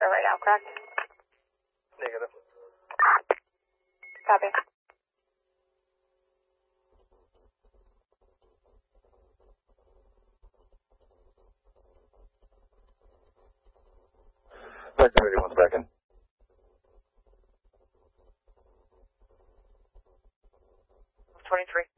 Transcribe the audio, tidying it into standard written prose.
for right now, correct? Negative. Copy. Proximity 1 second. 23.